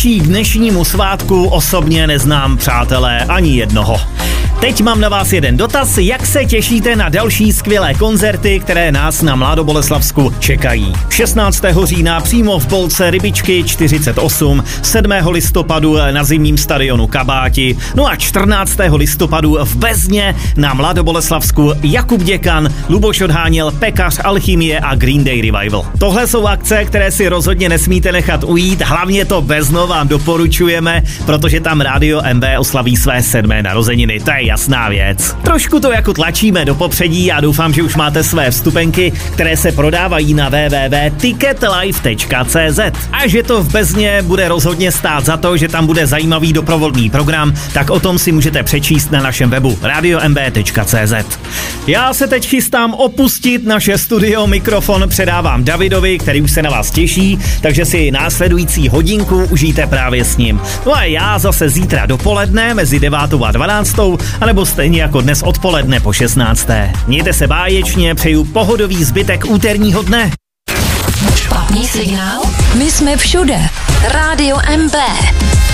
K dnešnímu svátku osobně neznám, přátelé, ani jednoho. Teď mám na vás jeden dotaz, jak se těšíte na další skvělé koncerty, které nás na Mladoboleslavsku čekají. 16. října přímo v Polce Rybičky 48, 7. listopadu na zimním stadionu Kabáti, no a 14. listopadu v Bezně na Mladoboleslavsku Jakub Děkan, Luboš Odháněl, Pekař, Alchymie a Green Day Revival. Tohle jsou akce, které si rozhodně nesmíte nechat ujít, hlavně to Bezno vám doporučujeme, protože tam Rádio MB oslaví své 7. narozeniny, to je jasná věc. Trošku to jako tlačíme do popředí a doufám, že už máte své vstupenky, které se prodávají na www.ticketlive.cz. A že to v Bezně bude rozhodně stát za to, že tam bude zajímavý doprovodný program, tak o tom si můžete přečíst na našem webu radiomb.cz. Já se teď chystám opustit naše studio, mikrofon předávám Davidovi, který už se na vás těší, takže si následující hodinku užijte právě s ním. No a já zase zítra dopoledne mezi 9. a 12. anebo stejně jako dnes odpoledne po 16. Mějte se báječně, přeju pohodový zbytek úterního dne. Špatný signál? My jsme všude. Rádio MB.